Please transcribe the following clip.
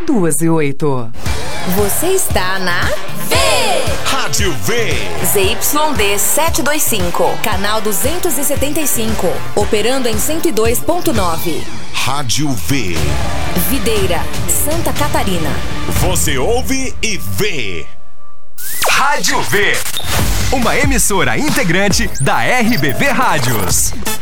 2:08. Você está na V! Rádio V! ZYD 725, canal 275, operando em 102.9. Rádio V. Videira, Santa Catarina. Você ouve e vê. Rádio V, uma emissora integrante da RBV Rádios.